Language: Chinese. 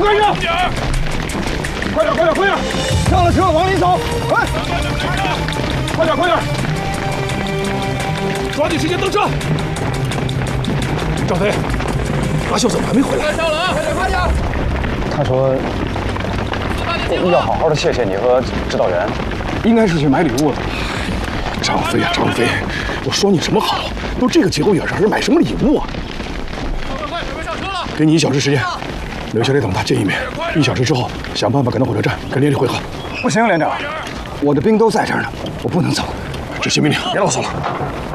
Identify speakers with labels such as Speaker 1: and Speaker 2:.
Speaker 1: 快点！快点！上了车，往里走！快！快点！抓紧时间登车！张飞，阿秀怎么还没回来？
Speaker 2: 上了啊！快点！
Speaker 3: 他说要好好的谢谢你和指导员，
Speaker 1: 应该是去买礼物了。张飞啊，张飞，我说你什么好？都这个节骨眼上，还买什么礼物啊？
Speaker 2: 快，准备上车了！
Speaker 1: 给你1小时时间，留下来等他见一面。1小时之后，想办法赶到火车站跟连里会合。
Speaker 3: 不行，连长，我的兵都在这儿呢，我不能走。
Speaker 1: 执行命令，别啰嗦了。